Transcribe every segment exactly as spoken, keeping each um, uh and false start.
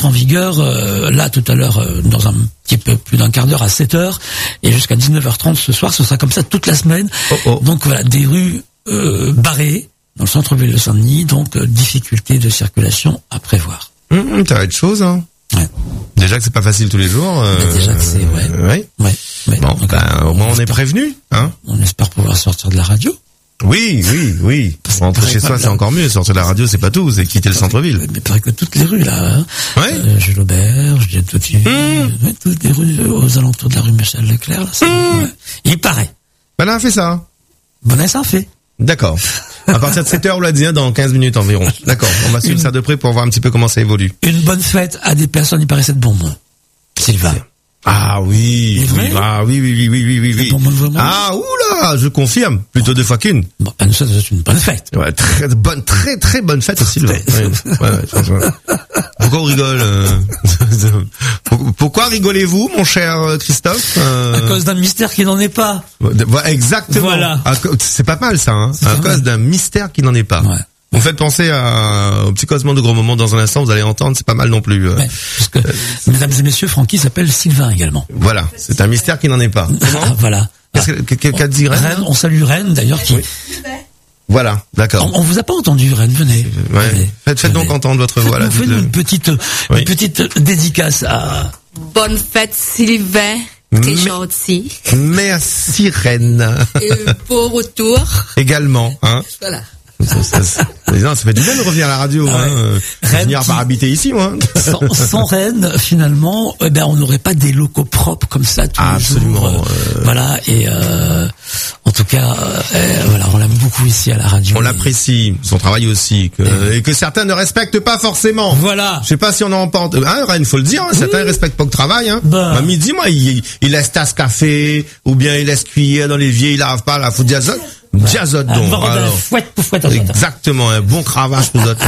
entre en vigueur, euh, là, tout à l'heure, euh, dans un petit peu plus d'un quart d'heure à sept heures, et jusqu'à dix-neuf heures trente ce soir, ce sera comme ça toute la semaine. Oh, oh. Donc voilà, des rues euh, barrées dans le centre-ville de Saint-Denis, donc euh, difficulté de circulation à prévoir. Mmh, ça va être chose, hein. Ouais. Déjà que c'est pas facile tous les jours. Euh, bah déjà que c'est, ouais. Euh, ouais. ouais. ouais. Bon, donc, ben, on, au moins on, on est espère, prévenu, hein. On espère pouvoir sortir de la radio. Oui, oui, oui. Rentrer chez soi, c'est encore mieux. Sortir de la radio, c'est pas tout, c'est quitter le centre-ville. Mais pareil que toutes les rues, là. Hein. Ouais. Euh, Jules Auberge, j'ai tout mmh. ouais, toutes les rues aux alentours de la rue Michel Leclerc, là. C'est mmh. ouais. Il paraît. Ben là, on fait ça. Bon, ça fait. D'accord. À partir de sept heures, on l'a dit, hein, dans quinze minutes environ. D'accord. On va suivre une... ça de près pour voir un petit peu comment ça évolue. Une bonne fête à des personnes, il paraissait de bon monde. Sylvain. Ah oui, oui, ah oui, oui, oui, oui, oui, oui, oui. Bon monde, vraiment. Ah oula, je confirme, plutôt deux fois qu'une. Bon, ben ça, c'est une bonne fête. Ouais, très bonne, très très bonne fête aussi. Ouais, ouais, ouais, pourquoi on rigole euh... Pourquoi rigolez-vous, mon cher Christophe euh... À cause d'un mystère qui n'en est pas. Exactement. Voilà. C'est pas mal ça, hein. À cause mal. d'un mystère qui n'en est pas. Ouais. Vous faites penser à, au petit cosmo de Gros Moment dans un instant, vous allez entendre, c'est pas mal non plus. Ouais, parce que, euh, mesdames et messieurs, Francky s'appelle Sylvain également. Voilà, c'est un mystère qui n'en est pas. Ah, voilà. Qu'est-ce que, qu'a dit Rennes? Rennes, on salue Rennes d'ailleurs qui... Oui. Voilà, d'accord. On, on vous a pas entendu, Rennes, venez. Ouais. Venez. Faites, faites donc entendre votre voix là. Faites une petite, oui. une petite dédicace à... Bonne fête, Sylvain. Très gentil. Merci, Rennes. Et beau retour. Également, hein. Voilà. Ça, ça, ça, non, ça fait du bien de revenir à la radio, ah ouais. hein. Rennes finir par habiter ici, moi. Sans, sans Rennes, finalement, eh ben, on n'aurait pas des locaux propres comme ça tous ah, les absolument, jours. Euh... Voilà, et euh, en tout cas, euh, voilà, on l'aime beaucoup ici à la radio. On et... l'apprécie, son travail aussi, que, et... et que certains ne respectent pas forcément. Voilà. Je sais pas si on en porte. Hein, Rennes, faut le dire, hein, oui. Certains ne respectent pas le travail. Hein. Ben... À midi, moi, il, il laisse tasse café, ou bien il laisse cuillère dans l'évier, il lave pas la fout diazote. Diazote donc. Un alors, fouette pour fouette. Exactement, un bon cravache pour d'autres.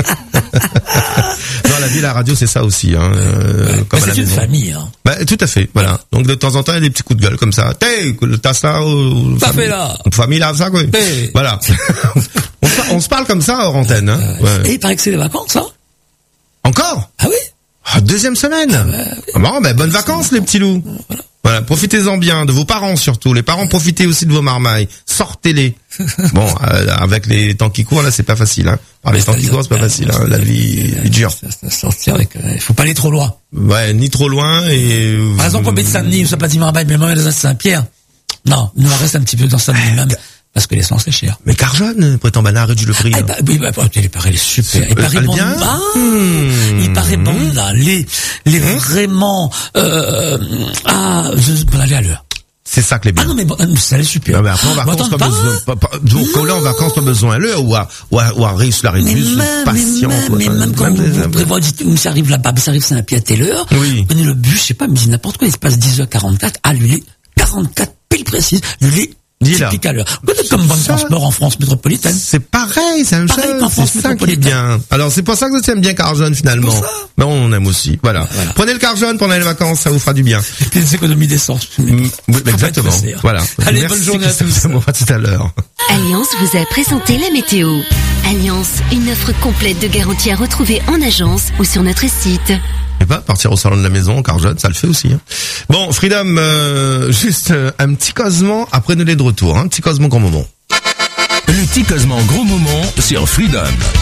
Non, la vie, la radio, c'est ça aussi. Hein, euh, ouais, comme à la c'est maison. Une famille. Hein. Bah, tout à fait, voilà. Donc de temps en temps, il y a des petits coups de gueule comme ça. T'es, le tasse là, ou ça fait là. Famille lave ça, quoi. Hey. Voilà. on, se, on se parle comme ça hors antenne. Hein. Euh, ouais. Et il paraît que c'est les vacances, hein. Encore? Ah oui. Ah, deuxième semaine. Ah, bah, oui. ah bon, bah, bonnes vacances, les petits loups. Voilà. Voilà, profitez-en bien, de vos parents surtout. Les parents, profitez aussi de vos marmailles. Sortez-les. Bon, euh, avec les temps qui courent, là, c'est pas facile. Hein. Par les temps qui courent, c'est pas facile. Hein. La vie est dure. Sortir avec, il faut pas aller trop loin. Ouais, ni trop loin et... Par exemple, au Béth Saint-Denis, vous savez pas dit marmaille, mais même dans Saint-Pierre. Non, nous on reste un petit peu dans Saint-Denis même. Parce que l'essence est chère. Mais Carjonne, prétend Banard, réduit le prix. Ah, bah, oui, bah, il paraît super. Il paraît bon. Ah, mmh. Il paraît bon, là. Les, les mmh. vraiment, euh, ah, je peux aller à l'heure. C'est ça que les bien. Ah non, mais bon, ça est super. Non, mais après, en vacances, pas, pas besoin, pas, pas, donc, là, en vacances, pas besoin à l'heure, ou à, ou à, ou à réussir la réduction, patient. Mais même, mais même quand vous prévoyez, ça arrive là-bas, ça arrive Saint-Pierre à telle heure. Oui. Prenez le bus, je sais pas, mais n'importe quoi, il se passe dix heures quarante-quatre, ah, lui, quarante-quatre pile précise, lui, typique à l'heure. Peut-être comme banque de transport en France métropolitaine. C'est pareil, c'est un pareil chose. qu'en France c'est ça qui est bien. Alors, c'est pour ça que vous aimez bien Carjonne, finalement. Mais on aime aussi. Voilà. voilà. Prenez le Carjonne pendant les vacances, ça vous fera du bien. Et puis des économies d'essence. Mmh, exactement. Voilà. Allez, merci, bonne journée à tous. On va tout à l'heure. Alliance vous a présenté la météo. Alliance, une offre complète de garantie à retrouver en agence ou sur notre site. Et pas partir au salon de la maison, Carjonne, ça le fait aussi. Hein. Bon, Freedom, euh, juste euh, un petit cosement, après nous les de retour, un hein, petit cosement grand moment. Le petit cosement gros moment sur Freedom.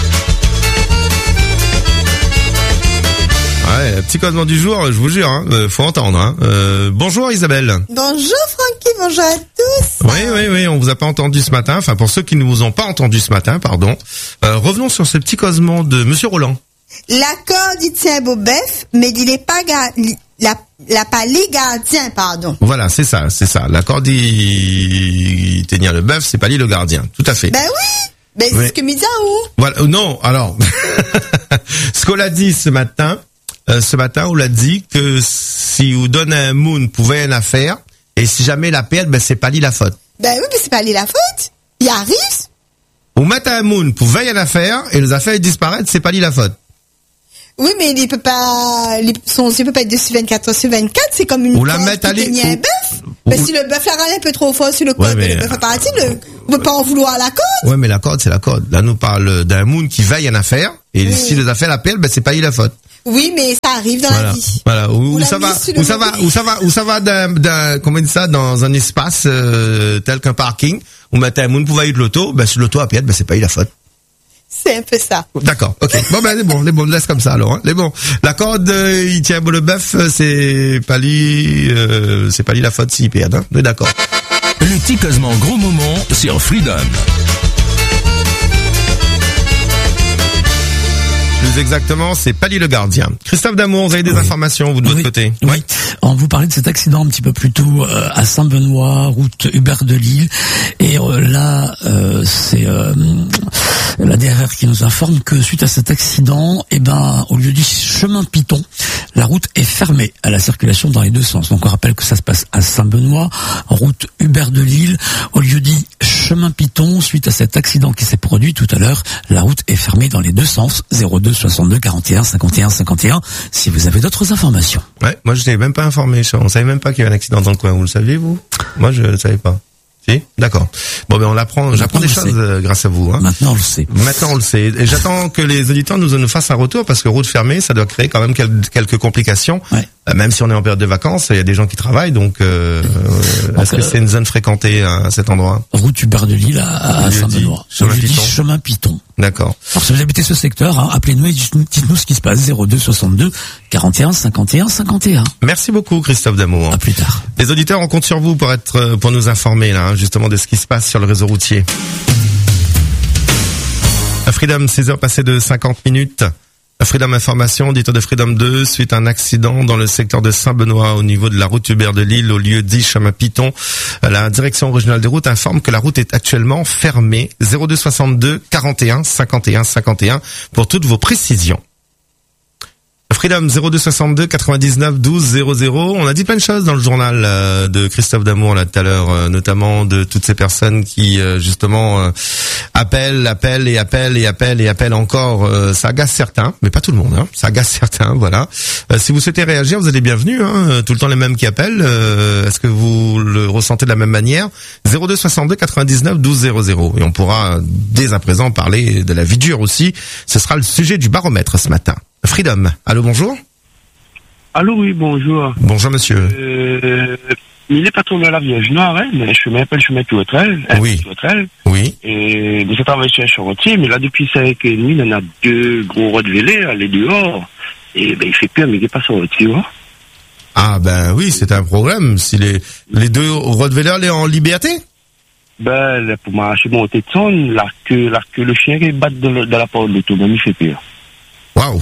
Ouais, petit cosement du jour, je vous jure, hein, euh, faut entendre. Hein. Euh, bonjour Isabelle. Bonjour Francky, bonjour à tous. Oui, oui, oui, on vous a pas entendu ce matin. Enfin, pour ceux qui ne vous ont pas entendu ce matin, pardon. Euh, revenons sur ce petit cosement de Monsieur Roland. L'accord dit tient beau bœuf, mais il n'est pas ga- la, la pas les gardiens, pardon. Voilà, c'est ça, c'est ça. L'accord dit tenir le bœuf, c'est pas lui le gardien. Tout à fait. Ben oui. Ben c'est oui. ce que me dit où. Voilà, non, alors ce qu'on l'a dit ce matin, euh, ce matin, on l'a dit que si vous donnez un moon, pouvait une affaire, et si jamais la perd, ben c'est pas lui la faute. Ben oui, mais c'est pas lui la faute. Il arrive. Vous mettez un moon, pouvait une affaire, et les affaires disparaissent, c'est pas lui la faute. Oui, mais il peut pas, son il peut pas être dessus vingt-quatre heures sur vingt-quatre, c'est comme une ou la mettre à l'é... un bœuf. Mais si le bœuf la râle un peu trop fort sur le code, ouais, mais... le bœuf a parti, le... on peut pas en vouloir à la corde. Ouais, mais la corde, c'est la corde. Là, nous parle d'un moon qui veille une affaire, Et oui. si les a fait l'appel, ben c'est pas il la faute. Oui, mais ça arrive dans Voilà. la vie. Voilà. Où, où ça va, mise sur où le ça va, mauvais. où ça va, où ça va d'un, d'un, comment on dit ça, dans un espace euh, tel qu'un parking, où matin, moun pouvait être l'auto, ben sur l'auto à pied, ben c'est pas il la faute. C'est un peu ça. D'accord, ok. Bon ben les bons, les bons, laisse comme ça alors. Hein. Les bons. La corde, euh, il tient le bœuf, c'est pas lui, euh, c'est pas lui la faute s'il perd. Hein. On est d'accord. Le ticosement gros moment sur Freedom. Plus exactement, c'est Pali le gardien. Christophe Damour, vous avez des oui. informations, vous, de votre oui. côté? Oui. oui. On vous parlait de cet accident un petit peu plus tôt euh, à Saint-Benoît, route Hubert de Lille. Et euh, là, euh, c'est euh, la D R R qui nous informe que suite à cet accident, eh ben, au lieu du chemin Piton, la route est fermée à la circulation dans les deux sens. Donc on rappelle que ça se passe à Saint-Benoît, route Hubert de Lille. Au lieu dit chemin Piton, suite à cet accident qui s'est produit tout à l'heure, la route est fermée dans les deux sens. zéro deux soixante-deux quarante et un cinquante et un cinquante et un si vous avez d'autres informations. Ouais, moi je n'étais même pas informé, on savait même pas qu'il y avait un accident dans le coin, vous le saviez vous? Moi je ne savais pas. Si? D'accord. Bon ben on l'apprend, j'apprends des choses euh, grâce à vous. Hein. Maintenant on le sait. Maintenant on le sait. Et j'attends que les auditeurs nous, nous fassent un retour parce que route fermée, ça doit créer quand même quel, quelques complications. Ouais. Euh, même si on est en période de vacances, il y a des gens qui travaillent, donc euh, donc, est-ce que euh, c'est une zone fréquentée à cet endroit? Route Hubert de Lille à, à Saint-Benoît. Chemin Piton. Chemin Piton. D'accord. Alors si vous habitez ce secteur, hein, appelez-nous et dites-nous, dites-nous ce qui se passe. zéro deux soixante-deux quarante et un cinquante et un cinquante et un. Merci beaucoup Christophe Damour. À plus tard. Les auditeurs, on compte sur vous pour être, pour nous informer là, hein, justement de ce qui se passe sur le réseau routier. À Freedom, seize heures passées de cinquante minutes. À Freedom Information, auditeur de Freedom deux, suite à un accident dans le secteur de Saint-Benoît au niveau de la route Hubert de Lille au lieu dit chemin Piton. La direction régionale des routes informe que la route est actuellement fermée. zéro deux soixante-deux quarante et un cinquante et un cinquante et un pour toutes vos précisions. Freedom zéro deux soixante-deux quatre-vingt-dix-neuf douze zéro zéro. On a dit plein de choses dans le journal euh, de Christophe Damour là tout à l'heure, euh, notamment de toutes ces personnes qui euh, justement euh, appellent, appellent et appellent et appellent et appellent encore. Euh, ça agace certains, mais pas tout le monde. Hein. Ça agace certains, voilà. Euh, si vous souhaitez réagir, vous êtes les bienvenus. Hein. Tout le temps les mêmes qui appellent. Euh, est-ce que vous le ressentez de la même manière? zéro deux soixante-deux quatre-vingt-dix-neuf douze zéro zéro. Et on pourra dès à présent parler de la vie dure aussi. Ce sera le sujet du baromètre ce matin. Freedom. Allô, bonjour. Allô, oui, bonjour. Bonjour, monsieur. Euh, il est pas tombé à la Vierge Noire, hein, mais je m'appelle, je mets tout Oui. Tourelle. Oui. Et j'ai travaillé sur un chantier, mais là, depuis cinq et demi, il y en a deux gros rottweilers, les dehors. Et ben, il fait peur, mais il est pas sorti, tu vois. Ah, ben oui, c'est un problème. Si les, les deux rottweilers, les en liberté? Ben, pour m'arracher mon téton, là, que, là, que le chien qui bat de, de la porte de l'auto, ben, il fait peur. Waouh.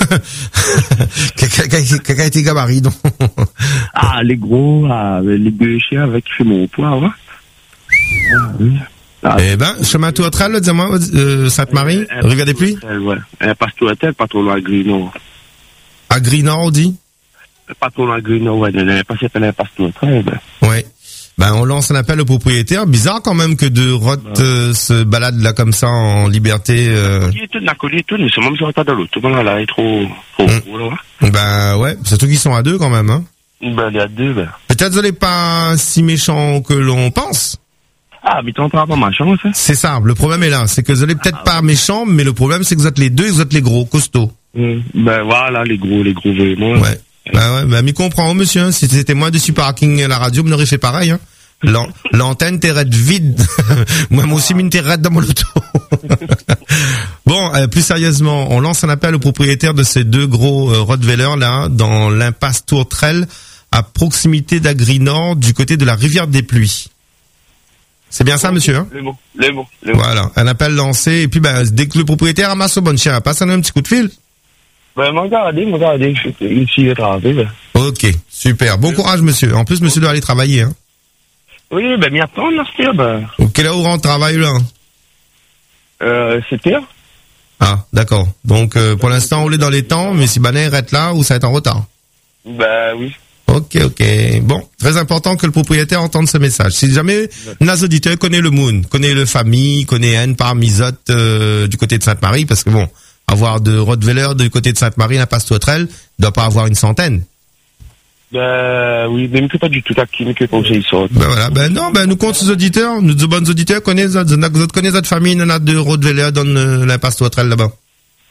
Quelqu'un a été gabarit, donc. Ah, les gros, ah, les deux chiens avec qui fait mon poids, ouais. Ah, oui. Ah, eh ben, chemin Tourelle, dis-moi, euh, Sainte-Marie, euh, Rivière des Pluies? Ouais. Un pasteur hôtel, pas trop loin à Greenor. À Greenor, on dit? Pas trop loin à Greenor, ouais. Il n'y a pas si un pasteur hôtel, ben. Ouais. Ben, on lance un appel au propriétaire. Bizarre quand même que deux rottes euh, se baladent là comme ça en liberté. Euh... Il est tout, la collier tout, mais c'est même sur pas de l'autre. Voilà, là, il est trop, trop Hum. gros, là. Ben ouais, surtout qu'ils sont à deux quand même. Hein. Ben, il y a deux, ben. Peut-être vous n'êtes pas si méchant que l'on pense. Ah, mais t'en parles pas ma chance, hein. C'est ça, le problème est là. C'est que vous n'êtes peut-être pas méchant, mais le problème c'est que vous êtes les deux et vous êtes les gros, costauds. Hum. Ben, voilà, les gros, les gros vraiment. Ouais. Ben ouais, ben m'y comprend, monsieur. Si c'était moi dessus parking à la radio, me l'aurait fait pareil, hein. L'an- L'antenne t'arrête vide. Moi, moi aussi, mine t'arrête dans mon auto. Bon, euh, plus sérieusement, on lance un appel aux propriétaires de ces deux gros euh, rottweilers là, dans l'impasse Tourelle, à proximité d'Agri-Nord, du côté de la rivière des Pluies. C'est bien ça, monsieur, hein? Les mots, les mots, les mots. Voilà, un appel lancé, et puis ben, dès que le propriétaire amasse au bon chien, passe un petit coup de fil. Ben, m'en regardez, m'en regardez, je suis ici à travailler, ben. Ok, super. Bon courage, monsieur. En plus, monsieur doit aller travailler, hein. Oui, ben, m'y attendre, là, c'est ben. Ou quelle heure on rentre travail, là? Euh, c'était, Ah, d'accord. Donc, euh, pour l'instant, on est dans les temps, mais si Banet reste là, ou ça va être en retard. ben, oui. Ok, ok. Bon, très important que le propriétaire entende ce message. Si jamais nos auditeurs connaissent le Moon, connaissent le famille, connaissent Anne par Misotte euh, du côté de Sainte-Marie, parce que bon, avoir de Rottweiler du côté de Sainte-Marie, la passe Tourelle, doit pas avoir une centaine. Ben, oui, mais c'est pas du tout taquine que comme ça, ils sortent. Ben voilà, ben non, ben nous compte ces auditeurs, nous de bons auditeurs connaissent, nous autres connaissent notre famille, nous avons de Rottweiler dans euh, l'impasse Tourelle là-bas.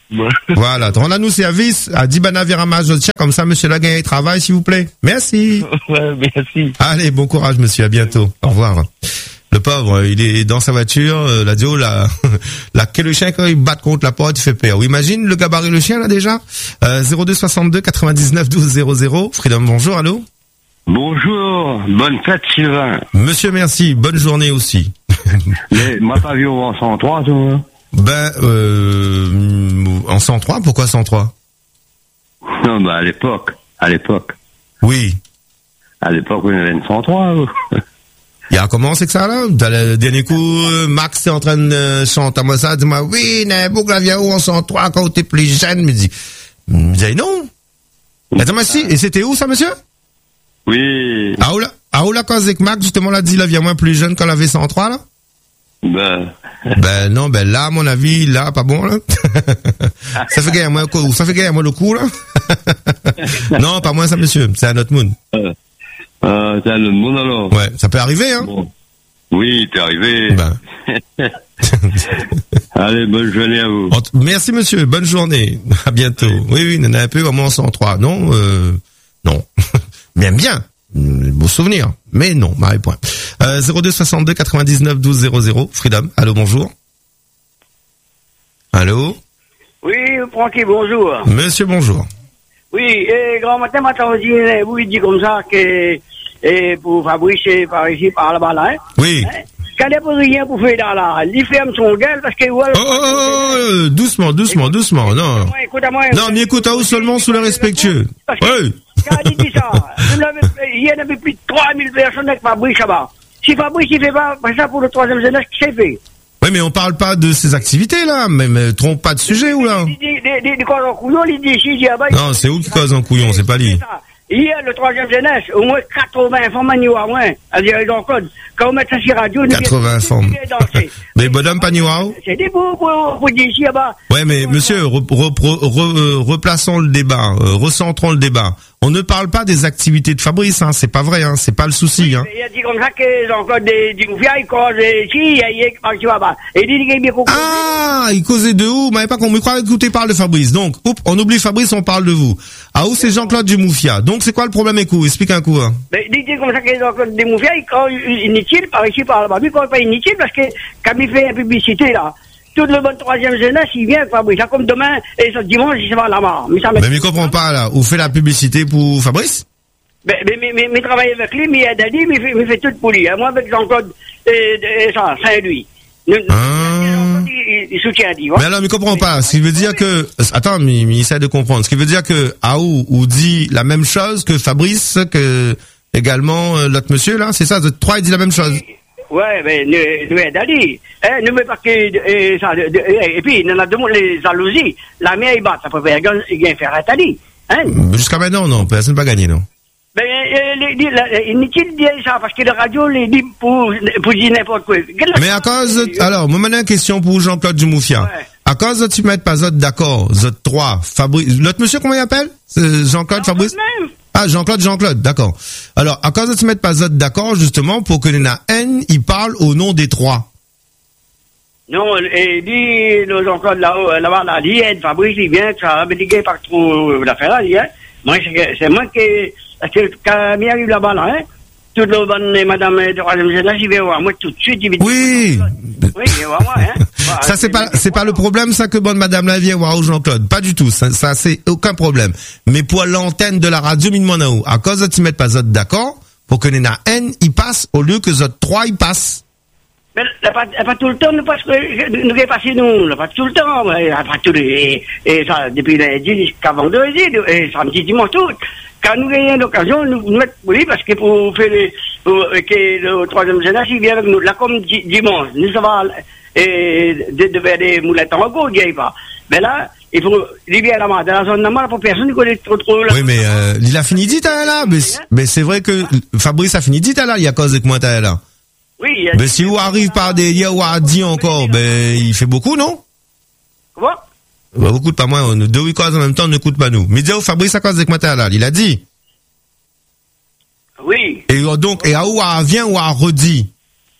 Ouais. Voilà, rends à nous service à Dibana Virama Jotia, comme ça, monsieur la gagne travail, s'il vous plaît. Merci. Ouais, merci. Allez, bon courage, monsieur, à bientôt. Au revoir. Le pauvre, il est dans sa voiture, euh, la dio, la, la, que le chien, quand il bat contre la porte, il fait peur. Ou imagine le gabarit, le chien, là, déjà. Euh, zéro deux soixante-deux quatre-vingt-dix-neuf douze zéro zéro. Freedom, bonjour, allô? Bonjour, bonne fête Sylvain. Monsieur, merci, bonne journée aussi. Mais moi pas vu en cent trois, toi. Ben, euh, en cent trois, pourquoi cent trois? Non, bah à l'époque, à l'époque. Oui. À l'époque, on avait une cent trois. Il y a comment c'est que ça là? Dans le dernier coup, Max est en train de chanter à moi ça, dis-moi oui, n'est beau clavier en cent trois quand t'es plus jeune, me dit, me dit non. Attends-moi si, et c'était où ça, monsieur? Oui. Ah où là, ah où là quand c'est que Max justement l'a dit là, vient moins plus jeune quand elle avait cent trois là? Ben. Ben non, ben là, à mon avis, là, pas bon là. Ça fait gagner moi, ça fait gagner moi le coup là. Non, pas moi ça, monsieur, c'est un autre monde. Euh, euh, c'est un autre monde alors. Ouais, ça peut arriver hein. Bon. Oui, t'es arrivé. Ben. Allez, bonne journée à vous. Merci monsieur, bonne journée. À bientôt. Oui, oui, il y en a un peu, au moins cent trois. Non, euh, non. Bien, bien. Beau souvenir. Mais non, mauvais point. Euh, zéro deux soixante-deux quatre-vingt-dix-neuf douze zéro zéro. Freedom. Allô, bonjour. Allô? Oui, Francky, bonjour. Monsieur, bonjour. Oui, et grand matin, matin, vous dit comme ça que, et pour Fabrice, par ici, par là-bas, là, hein? Oui. Hein? Quand il n'y a pas rien pour faire dans là, il ferme son gueule parce que... Voilà, oh, oh, oh, doucement, doucement, doucement, non. Écoute-moi, non, mais écoute, à vous seulement sous le respectueux. Oui. Quand il dit ça, il y en avait plus de trois mille personnes avec Fabrice là-bas. Si Fabrice, il fait pas ça pour le troisième jeunesse, qui s'est fait? Oui, mais on parle pas de ces activités-là, mais, mais trompe pas de sujet, ou là? Il dit, il dit, cause en couillon, il dit ici, il dit là-bas. Non, c'est où qui cause en couillon, c'est pas lui. Hier, le troisième jeunesse, au moins quatre-vingts femmes à Niwa, ouais, à dire, ils ont code. Quand on met ça sur radio, quatre-vingts femmes. Mais bonhomme pas Niwa? C'est des beaux, pour, pour dire ici, là-bas. Ouais, mais monsieur, re, re, re, re, replaçons le débat, euh, recentrons le débat. On ne parle pas des activités de Fabrice, hein, c'est pas vrai, hein, c'est pas le souci, hein. Il a dit comme ça qu'ils ont encore des, des gouffia, ils causent, ici, il y a, il y a, tu vois pas. Et il dit qu'il bien beaucoup. Ah, il causait de où? M'avez pas compris, croyez que tu parles de Fabrice. Donc, oups, on oublie Fabrice, on parle de vous. Ah, où c'est Jean-Claude Dumoufia? Donc, c'est quoi le problème avec vous? Explique un coup, hein. Mais il dit comme ça qu'ils ont encore des gouffia, ils causent inutile, par ici, par là-bas. Lui, il cause pas inutile parce que, quand il fait une publicité, là, toute le bon troisième jeunesse, il vient, Fabrice. Là, comme demain, et ce dimanche, il se va là-bas. Mais ça mais, mais il comprend pas, là. Où fait la publicité pour Fabrice? Mais, mais, mais, mais, mais travaille avec lui, mais il aide à lui, mais il fait, mais fait tout pour lui. Moi, avec Jean-Claude, et, et ça, Saint-Louis. Ah. Il, il soutient à lui. Mais alors, mais il comprend pas. Ce qui veut dire que, attends, mais, mais il essaie de comprendre. Ce qui veut dire que, Aou, ou dit la même chose que Fabrice, que, également, euh, l'autre monsieur, là, c'est ça, de trois, il dit la même chose. Ouais, mais, nous, nous aide à lui. Hein, nous, mais parce que, et, ça, de, de, et puis, il y en a deux mondes, les jalousies. La mienne, il bat, ça peut faire, il gagne faire à lui. Hein? Jusqu'à maintenant, non, personne n'a pas gagné, non. Ben, euh, inutile de dire ça, parce que la radio, les dit pour, pour dire n'importe quoi. Mais à cause, alors, moi, maintenant, une question pour Jean-Claude Dumoufia. Ouais. À cause de tu mettre pas autres d'accord, autres trois, Fabrice, l'autre monsieur, comment il appelle? Jean-Claude, Fabrice? Même. Ah, Jean-Claude, Jean-Claude, d'accord. Alors, à cause de tu mettre pas autres d'accord, justement, pour que les N, il parle au nom des trois. Non, et dit, le Jean-Claude là-haut, là-bas, là, il aide Fabrice, il vient, ça a bédigué partout l'affaire là, il hein. Moi, c'est moi qui, parce que quand il arrive là-bas, là, hein, toute le bonne madame de troisième jeunesse, il vient voir moi tout de suite, il vient oui. Oui, il vient voir moi, hein. Voilà, ça, c'est pas, c'est pas le problème, ça, que bonne madame là vient voir Jean-Claude. Pas du tout. Ça, ça, c'est aucun problème. Mais pour l'antenne de la radio, mine à cause de tu mettre pas autres d'accord, pour que les N, ils passent, au lieu que les autres trois, ils passent. Mais pas, pas tout le temps, parce que nous avons passé nous, pas tout le temps, pas tout et, et ça, depuis les dix jusqu'à vendredi, et samedi, dimanche, tout. Quand nous avons l'occasion, nous nous mettons pour lui, parce que pour faire les, pour, que le troisième jeunesse, il vient avec nous, là, comme dimanche, nous savons, et, de, de faire des moulettes en gros, il n'y a pas. Mais là, il faut, il vient là-bas, dans la zone normale, pour personne qui connaît trop trop. Oui, mais, euh, il a fini dit, t'as là, mais, mais c'est vrai que Fabrice a fini dit, t'as là, il y a cause de moi, t'as là. Oui, mais si vous arrive par des liens ou à dit encore, ben, il fait beaucoup, non? Comment? Bah, beaucoup de pas moi, on, deux, huit causes en même temps, ne coûte pas nous. Mais dis, Fabrice, à cause de moi, t'as là, il a dit. Oui. Et donc, et à où à vient ou à redit?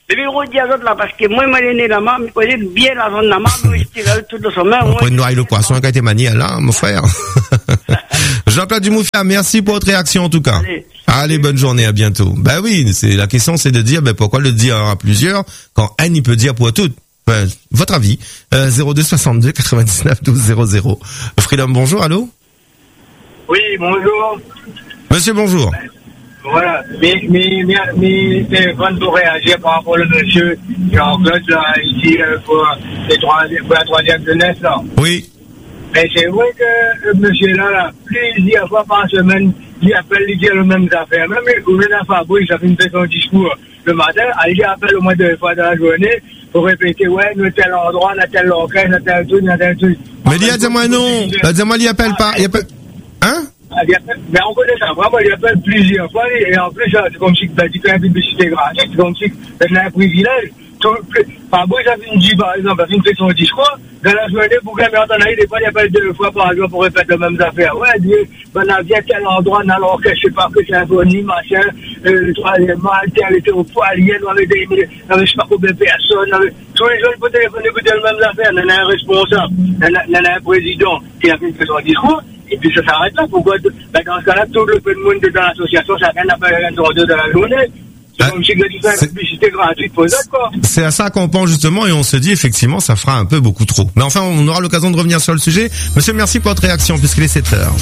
Le bureau dit à l'autre là, parce que moi, moi, né là, je connais bien la zone là, je tire tout de son main. Après, nous aille le poisson qui a été manié là, mon frère. Jean-Claude Dumoufia, merci pour votre réaction en tout cas. Allez. Allez, bonne journée, à bientôt. Ben oui, c'est la question, c'est de dire, ben pourquoi le dire à plusieurs quand un il peut dire pour toutes. Ben, votre avis, euh, zéro deux soixante-deux quatre-vingt-dix-neuf douze zéro zéro. Freedom, bonjour, allô? Oui, bonjour. Monsieur, bonjour. Voilà, mais, mais, mais, mais téléphone pour réagir par rapport au monsieur Jean-Claude, là, ici, pour, les trois, pour la troisième jeunesse, là. Oui. Mais c'est vrai que le monsieur là, là, plusieurs fois par semaine, il appelle, il dit les mêmes affaires. Même au milieu d'un fabrique, ça fait une son discours le matin, il appelle au moins deux fois dans la journée pour répéter, ouais, nous, tel endroit, on a tel orchestre, on a tel truc, on a tel truc. Mais dis, dis-moi non, dis-moi, il appelle pas, il appelle, hein? Mais on connaît ça, vraiment, il appelle plusieurs fois, et en plus, c'est comme si tu fais une publicité gratuite, c'est comme si tu as un privilège. Par exemple, j'avais une dit, par exemple, une fait son discours, dans la journée, pour qu'elle m'entende, des fois, il appelle deux fois par jour pour répéter les mêmes affaires. Ouais, Dieu, ben, on vient tel endroit, dans l'orchestre, je sais pas, que c'est un symphonie, machin, le troisième mal, tel était au poilier, on avait des, on avait, je sais pas combien de personnes, tous les jours, il faut téléphoner, écouter les mêmes affaires, on a un responsable, on a un président qui a fait son discours, et puis ça s'arrête là. Pourquoi, ben, dans ce cas-là, tout le peu de monde dans l'association, chacun appelle un sur deux dans la journée. C'est comme si la publicité gratuite pour ça, quoi. C'est à ça qu'on pense justement et on se dit effectivement ça fera un peu beaucoup trop. Mais enfin on aura l'occasion de revenir sur le sujet. Monsieur, merci pour votre réaction puisqu'il est sept heures.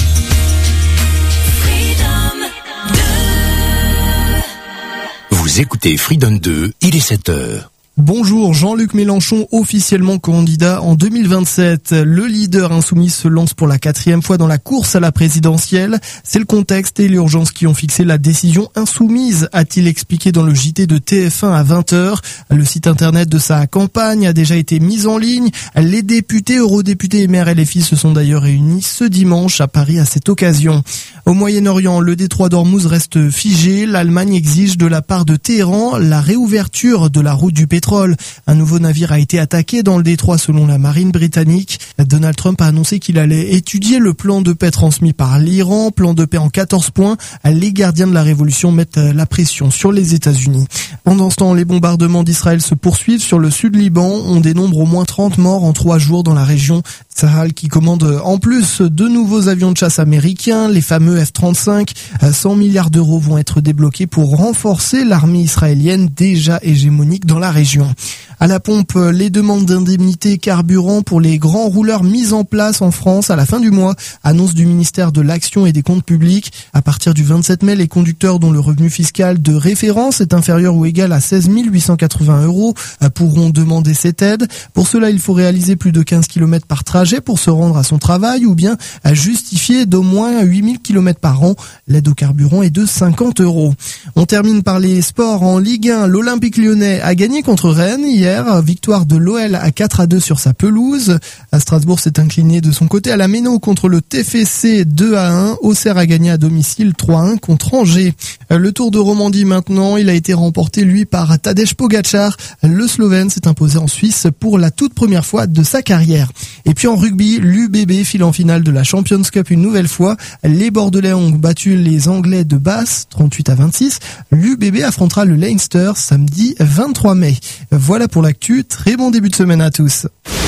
Vous écoutez Freedom deux, il est sept heures. Bonjour, Jean-Luc Mélenchon, officiellement candidat en deux mille vingt-sept. Le leader insoumis se lance pour la quatrième fois dans la course à la présidentielle. C'est le contexte et l'urgence qui ont fixé la décision insoumise, a-t-il expliqué dans le J T de T F un à vingt heures. Le site internet de sa campagne a déjà été mis en ligne. Les députés, eurodéputés et maires L F I se sont d'ailleurs réunis ce dimanche à Paris à cette occasion. Au Moyen-Orient, le détroit d'Ormuz reste figé. L'Allemagne exige de la part de Téhéran la réouverture de la route du pétrole. Un nouveau navire a été attaqué dans le détroit selon la marine britannique. Donald Trump a annoncé qu'il allait étudier le plan de paix transmis par l'Iran, plan de paix en quatorze points. Les gardiens de la révolution mettent la pression sur les États-Unis. Pendant ce temps, les bombardements d'Israël se poursuivent sur le sud Liban. On dénombre au moins trente morts en trois jours dans la région. Tsahal qui commande en plus de nouveaux avions de chasse américains, les fameux F trente-cinq. cent milliards d'euros vont être débloqués pour renforcer l'armée israélienne déjà hégémonique dans la région. À la pompe, les demandes d'indemnité carburant pour les grands rouleurs mises en place en France à la fin du mois. Annonce du ministère de l'Action et des Comptes Publics. À partir du vingt-sept mai, les conducteurs dont le revenu fiscal de référence est inférieur ou égal à seize mille huit cent quatre-vingts euros pourront demander cette aide. Pour cela, il faut réaliser plus de quinze kilomètres par trajet pour se rendre à son travail ou bien à justifier d'au moins huit mille kilomètres par an. L'aide au carburant est de cinquante euros. On termine par les sports en Ligue un. L'Olympique Lyonnais a gagné contre Rennes hier. Victoire de l'O L à quatre à deux sur sa pelouse. À Strasbourg s'est incliné de son côté à la Méno contre le T F C deux à un. Auxerre a gagné à domicile trois à un contre Angers. Le Tour de Romandie maintenant, il a été remporté lui par Tadej Pogačar. Le Slovène s'est imposé en Suisse pour la toute première fois de sa carrière. Et puis en rugby, l'U B B file en finale de la Champions Cup une nouvelle fois. Les Bordelais ont battu les Anglais de Bath trente-huit à vingt-six. L'U B B affrontera le Leinster samedi vingt-trois mai. Voilà pour l'actu. Très bon début de semaine à tous.